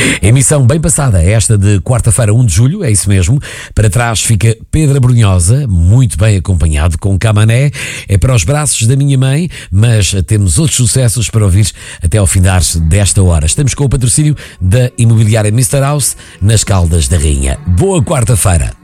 Emissão bem passada, esta de quarta-feira, 1 de julho, é isso mesmo. Para trás fica Pedro Brunhosa, muito bem acompanhado com Camané. É para os braços da minha mãe, mas temos outros sucessos para ouvir até ao fim desta hora. Estamos com o patrocínio da Imobiliária Mr. House, nas Caldas da Rainha. Boa quarta-feira.